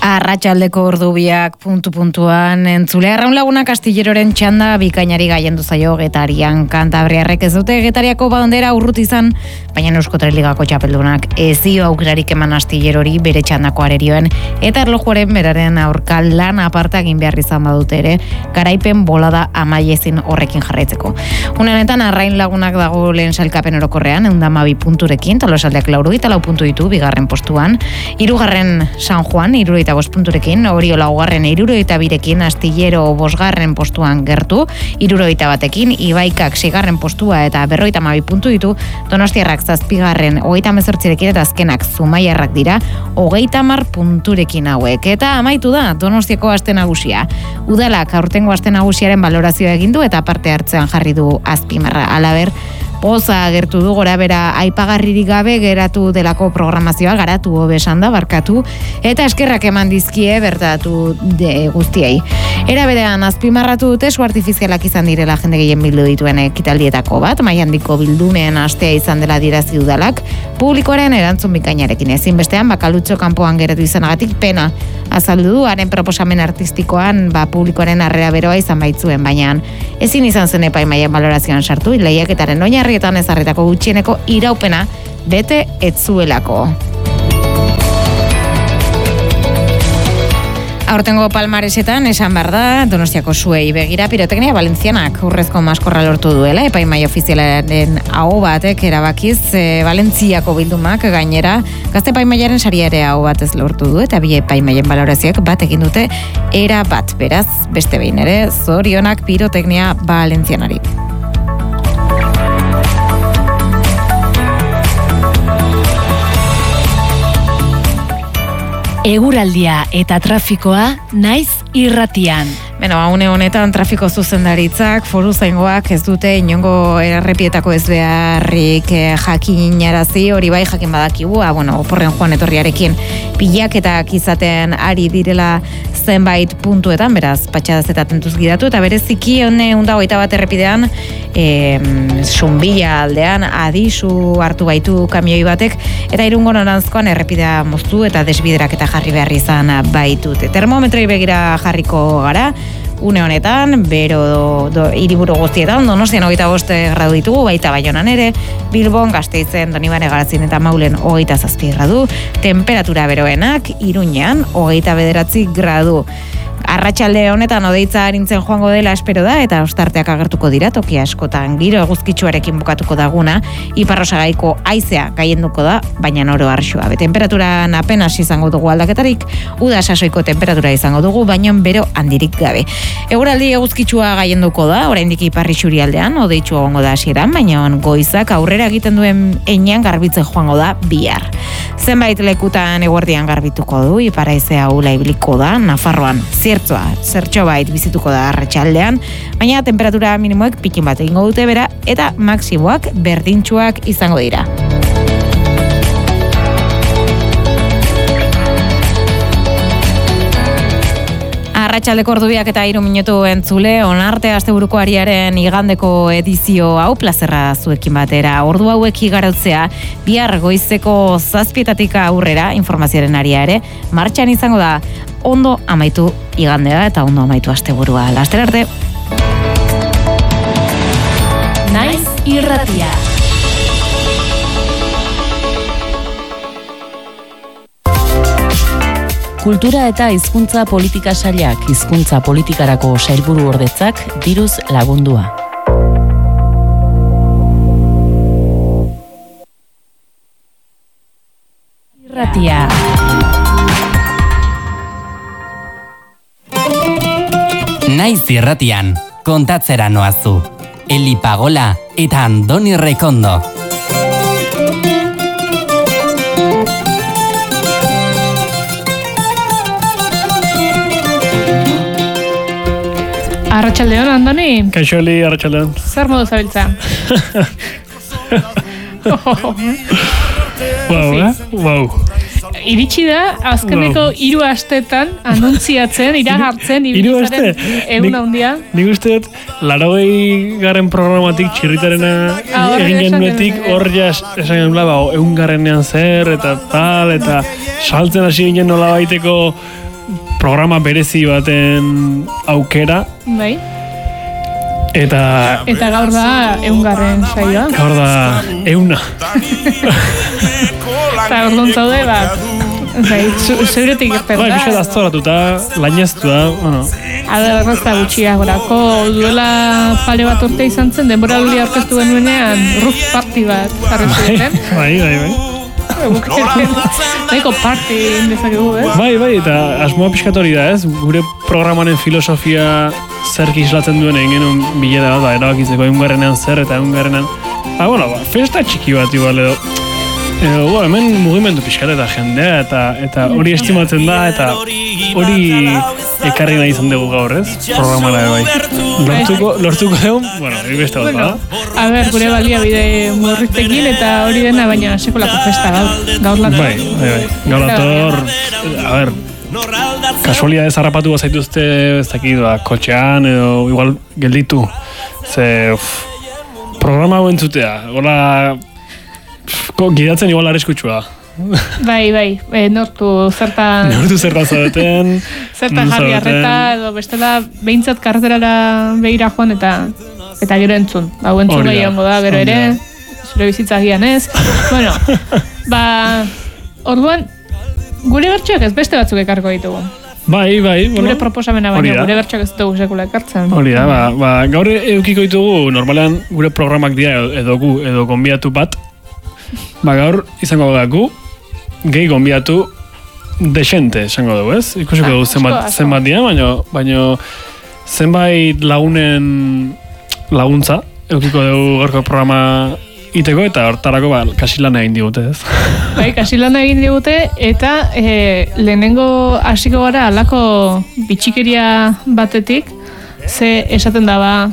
Arratsaldeko ordubiak puntu-puntuan entzule arraun lagunak Astilleroren txanda bikainari gaiendu zaio Getarian. Kantabriarrek ez dute Getariako bandera urrut izan, baina Euskotreligako txapeldunak ez dio aukerarik eman Astillerori bere txandako arerioen eta erlojuaren beraren aurka lan aparta egin behar izan badute ere, garaipen bolada amaiezin horrekin jarraitzeko. Unenetan arrain lagunak dago lehen sailkapen orokorrean, 112 punturekin, Tolosaldeak 84 puntu ditu bigarren postuan, hirugarren San Juan 75 punturekin, Oriola laugarren 72rekin, Astillero bosgarren postuan gertu, 71ekin, Ibaikak 6garren postua eta 52 puntu ditu, Donostiarrak 7garren 38rekin eta azkenak Zumaiarrak dira 30 punturekin hauek. Eta amaitu da Donostiako aste nagusia. Udalak aurtengo aste nagusiaren balorazioa egin du eta parte hartzean jarri du azpimarra. Halaber, poza agertu du gora bera aipagarririk gabe geratu delako programazioa garatu hobesan da barkatu eta eskerrak eman dizkie bertatu guztiei. Era berean azpimarratu dute su artifizialak izan direla jende gehien bildu dituen ekitaldietako bat, Maiandiko bildumen astea izan dela dirazi udalak, publikoaren erantzun bikainarekin ezinbestean bakalutxo kanpoan geratu izanagatik pena azaldu du haren proposamen artistikoan publikoaren harrera beroa izan baitzuen, baina ezin izan zen epaimaian balorazioan sartu, lehiaketaren oinarrietan ezarritako gutxieneko iraupena bete etzuelako. Aurtengo palmaresetan esan behar da Donostiako zuei begira piroteknia Valentzianak urrezko maskorra lortu duela, epaimai ofizialaren aho batek erabakiz Valentziako bildumak gainera gazte epaimaiaren saria ere aho batez lortu du eta bi epaimaien balorazioak bat egin dute era bat, beraz beste behin ere zorionak piroteknia Valentzianari. Eguraldia eta trafikoa naiz irratian. Beno, une honetan trafiko zuzendaritzak, foruzaingoak ez dute inongo errepietako ez beharrik jakinarazi, hori bai jakin badakigu, oporren joan etorriarekin pilaketak izaten ari direla zenbait puntuetan, beraz, patxadaz eta tentuz gidatu, eta bereziki 121 errepidean, Sunbilla aldean adisu hartu baitu kamioi batek, eta Irungo noranzkoan errepidea moztu eta desbiderak eta jarri behar izan baitut. Termometroi begira jarriko gara, une honetan, bero hiriburu guztietan, Donostian 25 gradu ditugu, baita Baionan ere, Bilbon, Gasteizen, Donibane Garatzin eta Maulen 27 gradu, temperatura beroenak, Iruñean 29 gradu. Arratsalde honetan odeitza arintzen joango dela espero da eta ostarteak agertuko dira toki askotan. Giro eguzkitsuarekin bukatuko daguna, iparrosagaiko haizea gaienduko da, baina oro harxua. Temperaturan apenas izango dugu aldaketarik, uda sasoiko temperatura izango dugu, baina bero handirik gabe. Eguraldi eguzkitsua gaienduko da, oraindik ipar isurialdean odeitsu egongo da hasieran, baina goizak aurrera egiten duen heinean garbitzen joango da bihar. Zenbait lekutan eguerdian garbituko du, ipar haizea ahula ibiliko da, Nafarroan zertxo bait bizituko da arratsaldean, baina temperatura minimoek pikin bat egingo dute bera eta maksimoak berdintsuak izango dira. Arratsaldeko ordubiak eta 3 minutu entzule, onarte asteburuko ariaren igandeko edizio hau plazerra zuekin batera. Ordu hauek igarotzea, bihar goizeko 7:00 aurrera informazioaren aria ere, martxan izango da. Ondo amaitu igandea eta ondo amaitu asteburua. Laster arte. Naiz irratia. Kultura eta hizkuntza politika sailak hizkuntza politikarako sailburu ordetzak diruz lagundua. Irratia. Naiz irratian, kontatzera noazu. Eli Pagola eta Andoni Rekondo. Arratsaldeon, Andoni. Kaixo, Eli, arratsaldeon. Zer modu zabiltza? Wow. Iritsi da, azkeneko 3 astetan anuntziatzen, iragartzen, ibilizaren egun handia. Nik uste dut, 80. programatik txirritarena egin genuetik hor jas, esan genuen, 100. zer, eta tal, eta saltzen hasi ginen nola baiteko programa berezi baten aukera. Bai. Eta gaur da 100. saioa. Gaur da 100. Eta orduan zaude, zeuretik irten da. Bai, pixka daztoratuta, laineztu da, bueno. Errazta gutxiagorako, duela pare bat urte izan zen, denboraldi aurkeztu genuenean, roof party bat jarri zuten. Bai. Naiko party dezakegu, Bai, eta asmoa pixkat hori da, ez? Gure programaren filosofia zerk islatzen duen egin genuen bilera bat, erabakitzeko 100ean zer eta 100ean. Festa txiki bat igual edo. Hemen mugimendu pixkat eta jendea eta hori estimatzen da eta hori ekarri nahi izan dugu gaur, ez? Programara bai. Lortuko egun, beste bat da. A ber, gure baliabide murriztekin eta hori dena, baina sekolako festa gaur lator. Bai. Gaur lator, a ber, kasualia ez harrapatu bazaituzte, ez dakit, kotxean edo igual gelditu. Programa hau entzutea, gola gidatzen igual arriskutsua. Bai, nortu zertan zaudeten. Zertan jarri arreta, edo bestela behintzat karreterara begira joan eta gero entzun. Entzun behiongo da, gero ere, zure bizitza gian ez. Orduan, gure bertxoak ez beste batzuk ekarko ditugu. Bai. Gure proposamena baina, gure bertxoak ez dugu sekula ekartzen. Hori da, gaur eukiko ditugu, normalean gure programak dira edo gonbiatu bat. Gaur izango dugu, gehi gonbiatu desente izango dugu, ez? Ikusiko dugu zenbat dira, baina zenbait lagunen laguntza eukiko dugu gaurko programa iteko eta hortarako kasilana egin digute, ez? Bai, kasilana egin digute eta lehenengo hasiko gara alako bitxikeria batetik. Ze esaten da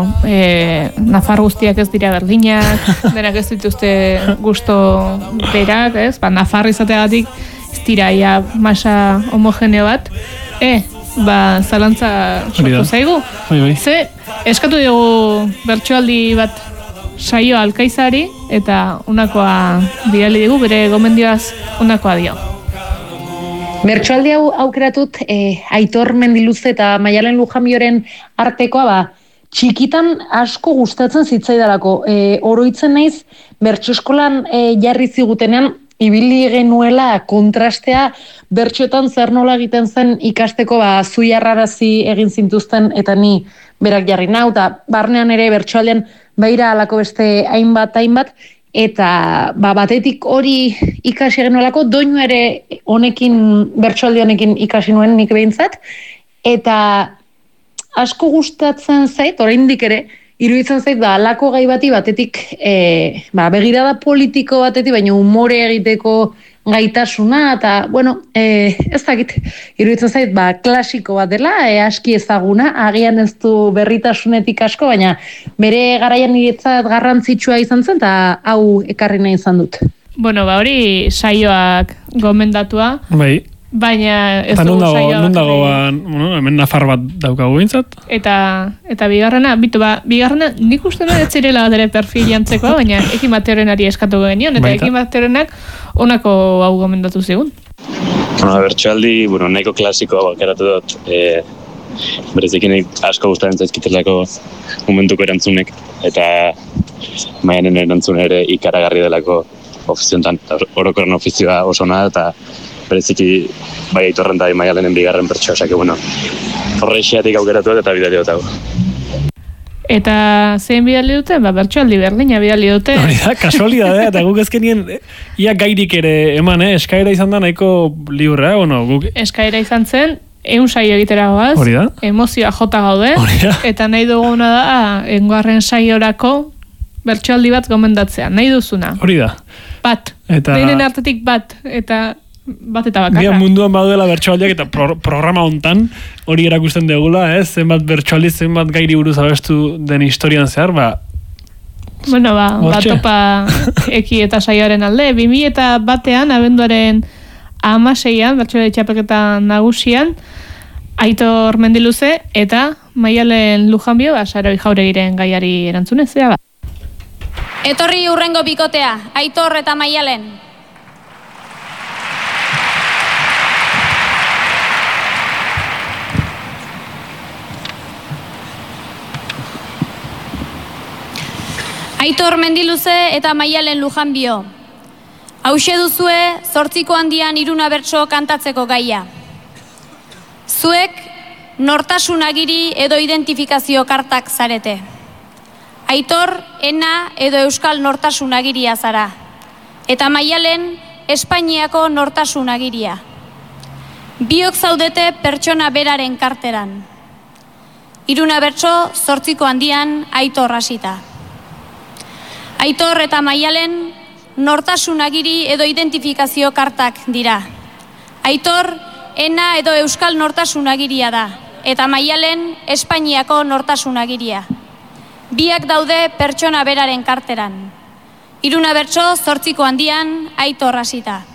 Nafar guztiak ez dira berdinak, denak ez dituzte gusto berak, ez? Nafar izateagatik ez dira masa homogeneo bat. Zalantza sortu zaigu. Bai. Ze eskatu dugu bertsoaldi bat saio alkaizari eta unakoa bidali dugu, bere gomendioaz unakoa dio. Bertsoaldi hau aukeratut Aitor Mendiluze eta Maialen Lujambioren artekoa txikitan asko gustatzen zitzaidalako. Oroitzen naiz bertso eskolan jarri zigutenean ibili genuela kontrastea bertxoetan zer nola egiten zen ikasteko zuiarrarazi egin zintuzten eta ni berak jarri nau eta barnean ere bertsoaldean beira alako beste hainbat eta batetik hori ikasi genuelako, doinu ere honekin, bertsoaldi honekin ikasi nuen nik behintzat, eta asko gustatzen zait, oraindik ere, iruditzen zait alako gai bati batetik begirada politiko batetik, baina umore egiteko gaitasuna, eta, ez dakit, iruditzen zait, klasiko bat dela, aski ezaguna, agian ez du berritasunetik asko, baina bere garaian niretzat garrantzitsua izan zen, eta hau ekarri nahi izan dut. Hori saioak gomendatua, baina ez dugu saioa bat. Dago, hemen Nafar bat daukagu bintzat. Eta bigarrena, bigarrena nik uste ez zirela bat ere perfil jantzeko, baina Ekin Mateorenari eskatu genion, eta Ekin Mateorenak honako hau gomendatu zigun. Bertsoaldi, nahiko klasikoa bakaratu dut, berezekin asko gustatzen zaizkitelako momentuko erantzunek, eta Maianen erantzun ere ikaragarri delako ofiziontan, orokorren ofizioa oso ona, eta bereziki bai Aitorren da Maialenen bigarren bertsoa, horreixiatik aukeratu eta bidali dut hau. Eta zein bidali dute? Bertsoaldi berdina bidali dute. Kasualidadea, eta guk ezkenien ia gairik ere eman, eskaera izan da nahiko liurra, guk... Eskaera izan zen, 100 saio egitera goaz, emozioa jota gaude, eta nahi duguna da, 100. saiorako bertsoaldi bat gomendatzea, nahi duzuna. Hori da. Bat, deinen artetik bat eta bakarra. Bian munduan baduela bertsoaldiak eta programa hontan hori erakusten degula, zenbat bertsoaldi, zenbat gairi buruz abestu den historian zehar, topa Eki eta saioaren alde. 2001an, abenduaren 16an, bertsoaldi txapelketa nagusian, Aitor Mendiluze eta Maialen Lujambio, Saroi Jauregiren gaiari erantzunez, Etorri hurrengo bikotea, Aitor eta Maialen. Aitor Mendiluze eta Maialen Lujanbio. Hauxe duzue 8ko handian Iruna bertso kantatzeko gaia. Zuek nortasun agiri edo identifikazio kartak zarete. Aitor, ena edo euskal nortasun agiria zara. Eta Maialen, Espainiako nortasun agiria. Biok zaudete pertsona beraren karteran. Iruna bertso 8ko handian Aitor hasita. Aitor eta Maialen nortasun agiri edo identifikazio kartak dira. Aitor, ena edo euskal nortasun agiria da, eta Maialen Espainiako nortasun agiria. Biak daude pertsona beraren karteran. Iruna bertso 8ko handian Aitor hasita.